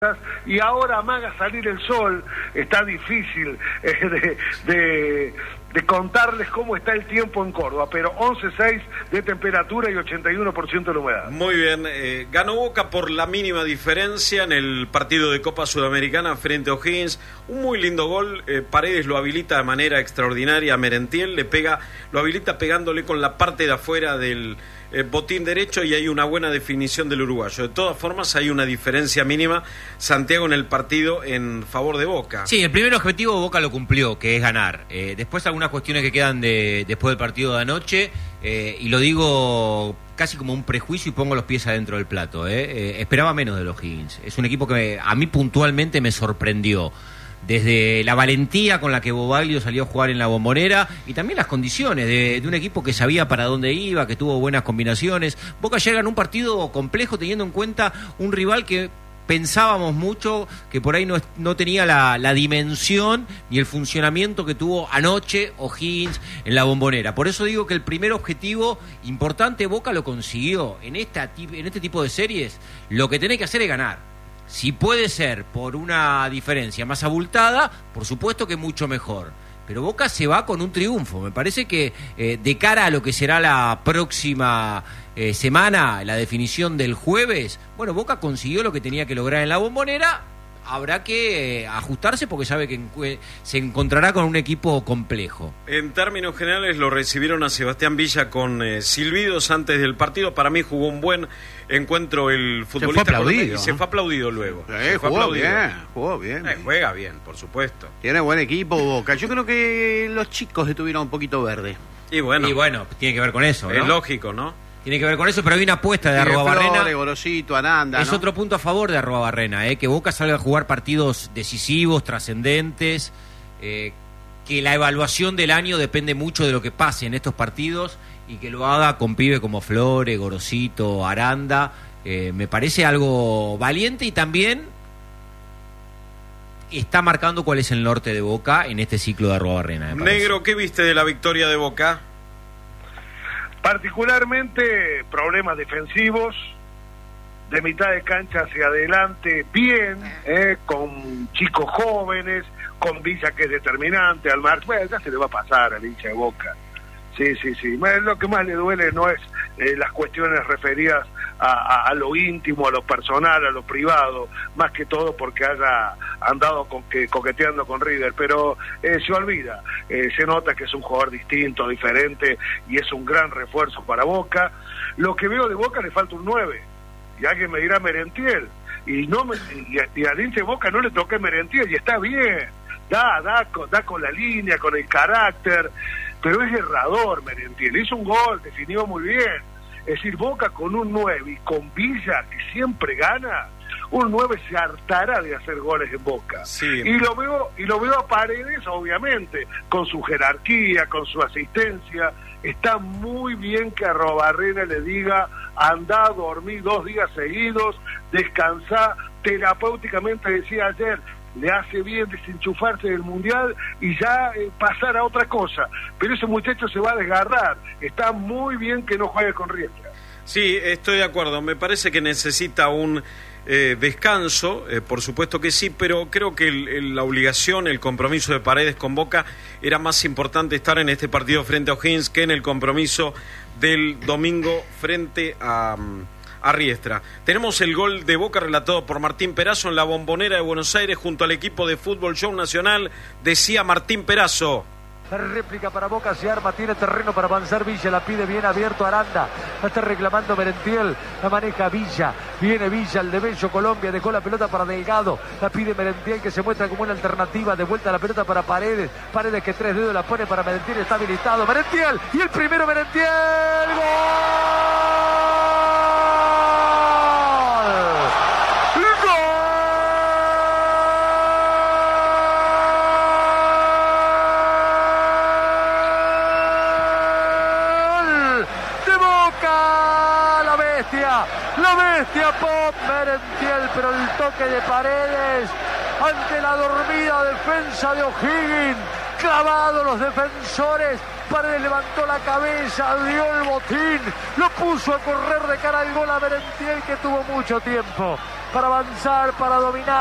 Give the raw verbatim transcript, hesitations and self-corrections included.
y ahora amaga salir el sol. Está difícil eh, de, de, de contarles cómo está el tiempo en Córdoba, pero once coma seis de temperatura y ochenta y uno por ciento de la humedad. Muy bien, eh, ganó Boca por la mínima diferencia en el partido de Copa Sudamericana frente a O'Higgins. Un muy lindo gol, eh, Paredes lo habilita de manera extraordinaria a Merentiel, le pega, lo habilita pegándole con la parte de afuera del eh, botín derecho y hay una buena definición del uruguayo. De todas formas hay una diferencia mínima, Santiago, en el partido en favor de Boca. Sí, el primer objetivo Boca lo cumplió, que es ganar. Eh, después algunas cuestiones que quedan de después del partido de anoche, eh, y lo digo casi como un prejuicio y pongo los pies adentro del plato. Eh. Eh, esperaba menos de los O'Higgins. Es un equipo que me, a mí puntualmente me sorprendió. Desde la valentía con la que Bobaglio salió a jugar en la Bombonera y también las condiciones de, de un equipo que sabía para dónde iba, que tuvo buenas combinaciones. Boca llega en un partido complejo teniendo en cuenta un rival que pensábamos mucho que por ahí no, no tenía la, la dimensión ni el funcionamiento que tuvo anoche O'Higgins en la Bombonera. Por eso digo que el primer objetivo importante Boca lo consiguió. En, esta, en este tipo de series lo que tenés que hacer es ganar. Si puede ser por una diferencia más abultada, por supuesto que mucho mejor. Pero Boca se va con un triunfo. Me parece que eh, de cara a lo que será la próxima eh, semana, la definición del jueves, bueno, Boca consiguió lo que tenía que lograr en la Bombonera. Habrá que eh, ajustarse porque sabe que en, se encontrará con un equipo complejo. En términos generales lo recibieron a Sebastián Villa con eh, silbidos antes del partido. Para mí jugó un buen encuentro el futbolista. Se fue aplaudido. Y se fue aplaudido luego. Eh, se fue jugó aplaudido. bien, jugó bien. Eh, juega bien, por supuesto. Tiene buen equipo Boca. Yo creo que los chicos estuvieron un poquito verde. Y bueno, y bueno, tiene que ver con eso, ¿no? Es lógico, ¿no? Tiene que ver con eso, pero hay una apuesta de Tiene Arroba Flores, Barrena. Gorosito, Aranda, Es ¿no? otro punto a favor de Arroba Barrena, eh, que Boca salga a jugar partidos decisivos, trascendentes, eh, que la evaluación del año depende mucho de lo que pase en estos partidos y que lo haga con pibe como Flores, Gorosito, Aranda. Eh, me parece algo valiente y también está marcando cuál es el norte de Boca en este ciclo de Arroba Barrena. Negro, ¿qué viste de la victoria de Boca? Particularmente problemas defensivos, de mitad de cancha hacia adelante, bien, eh, con chicos jóvenes, con Villa que es determinante, al mar, bueno, ya se le va a pasar al hincha de Boca. Sí, sí, sí. Lo que más le duele no es eh, las cuestiones referidas a, a, a lo íntimo, a lo personal, a lo privado, más que todo porque haya andado con que, coqueteando con River, pero eh, se olvida, eh, se nota que es un jugador distinto, diferente, y es un gran refuerzo para Boca. Lo que veo de Boca le falta un nueve, y alguien me dirá Merentiel, y no me, y, y al hincha de Boca no le toqué Merentiel, y está bien, da, da, da con la línea, con el carácter, pero es errador Merentiel, hizo un gol, definió muy bien. Es decir, Boca con un nueve y con Villa, que siempre gana, un nueve se hartará de hacer goles en Boca. Sí. Y lo veo y lo veo a Paredes, obviamente, con su jerarquía, con su asistencia. Está muy bien que a Arrobarrena le diga, andá a dormir dos días seguidos, descansá, terapéuticamente decía ayer, le hace bien desenchufarse del Mundial y ya eh, pasar a otra cosa, pero ese muchacho se va a desgarrar. Está muy bien que no juegue con Riestra. Sí, estoy de acuerdo, me parece que necesita un eh, descanso, eh, por supuesto que sí, pero creo que el, el, la obligación, el compromiso de Paredes con Boca era más importante estar en este partido frente a O'Higgins que en el compromiso del domingo frente a... a Riestra. Tenemos el gol de Boca relatado por Martín Perazo en la Bombonera de Buenos Aires junto al equipo de Fútbol Show Nacional. Decía Martín Perazo. Réplica para Boca, se arma, tiene terreno para avanzar Villa, la pide bien abierto Aranda, la está reclamando Merentiel, la maneja Villa, viene Villa, el de Bello Colombia, dejó la pelota para Delgado, la pide Merentiel que se muestra como una alternativa, de vuelta la pelota para Paredes, Paredes que tres dedos la pone para Merentiel, está habilitado, Merentiel, y el primero Merentiel, ¡gol! La bestia Pop Merentiel, pero el toque de Paredes ante la dormida defensa de O'Higgins, clavado los defensores, Paredes levantó la cabeza, dio el botín, lo puso a correr de cara al gol a Merentiel, que tuvo mucho tiempo para avanzar, para dominar.